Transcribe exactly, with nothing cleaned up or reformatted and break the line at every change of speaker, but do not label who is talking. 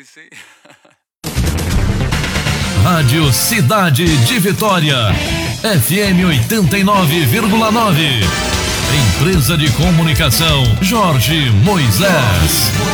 isso, hein?
Rádio Cidade de Vitória, F M oitenta e nove vírgula nove. Empresa de Comunicação Jorge Moisés.